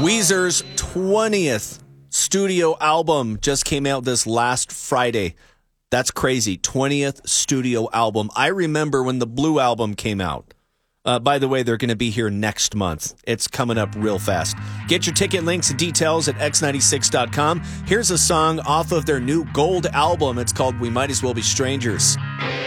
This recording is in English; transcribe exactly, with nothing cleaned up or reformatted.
Weezer's twentieth studio album just came out this last Friday. That's crazy. twentieth studio album. I remember when the Blue album came out. Uh, by the way, they're going to be here next month. It's coming up real fast. Get your ticket links and details at x ninety-six dot com. Here's a song off of their new Gold album. It's called We Might As Well Be Strangers.